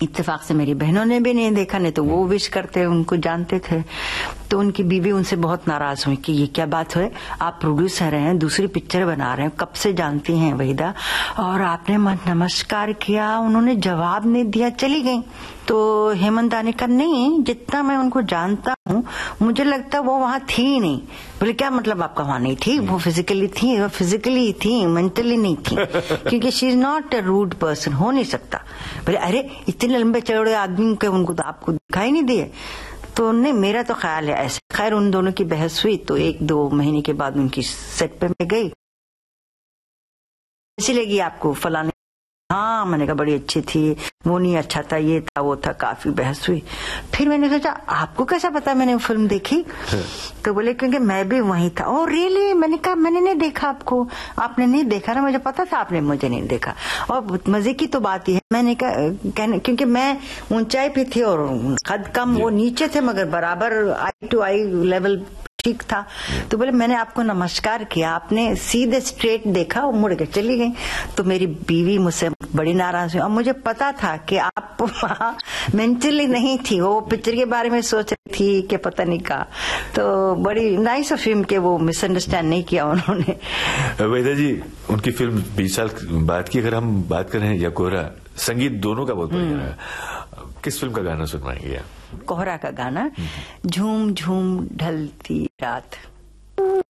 इत्तेफाक से मेरी बहनों ने भी नहीं देखा, नहीं तो वो विश करते, उनको जानते थे। तो उनकी बीवी उनसे बहुत नाराज हुई कि ये क्या बात है, आप प्रोड्यूसर हैं, दूसरी पिक्चर बना रहे हैं, कब से जानती हैं वहीदा, और आपने नमस्कार किया, उन्होंने जवाब नहीं दिया, चली गई। तो हेमंत ने कहा नहीं, जितना मैं उनको जानता हूँ मुझे लगता वो वहां थी ही नहीं। बोले क्या मतलब आपका वहां नहीं थी? वो फिजिकली थी, वो फिजिकली थी, मेंटली नहीं थी, क्योंकि she is not a rude person, हो नहीं सकता। बोले अरे इतने लंबे चौड़े आदमी के उनको तो आपको दिखाई नहीं दिए। तो नहीं, मेरा तो ख्याल है ऐसे। खैर उन दोनों की बहस हुई, तो 1-2 महीने के बाद उनकी सेट पे मैं गई, कैसी लगी आपको फलाने? हाँ, मैंने कहा बड़ी अच्छी थी, वो नहीं अच्छा था, ये था वो था, काफी बहस हुई। फिर मैंने सोचा आपको कैसा पता मैंने फिल्म देखी? तो बोले क्योंकि मैं भी वहीं था। Oh really? मैंने कहा मैंने नहीं देखा आपको। आपने नहीं देखा ना, मुझे पता था आपने मुझे नहीं देखा। और मजे की तो बात यह है, मैंने कहा क्योंकि मैं ऊंचाई पे थी और कद कम, वो नीचे थे मगर बराबर आई टू आई लेवल ठीक था। तो बोले मैंने आपको नमस्कार किया, आपने सीधे स्ट्रेट देखा और मुड़ के चली गई। तो मेरी बीवी मुझसे बड़ी नाराज हुई, और मुझे पता था कि आप वहाँ मेंटली नहीं थी, वो पिक्चर के बारे में सोच रही थी कि पता नहीं का। तो बड़ी नाइस ऑफ हिम के वो मिसअंडरस्टैंड नहीं किया उन्होंने। वहीदा जी, उनकी फिल्म 20 साल बाद की अगर हम बात करें, या कोहरा, संगीत दोनों का बहुत बढ़िया है। किस फिल्म का गाना सुनवाएंगे आप? कोहरा का गाना, झूम झूम ढलती रात।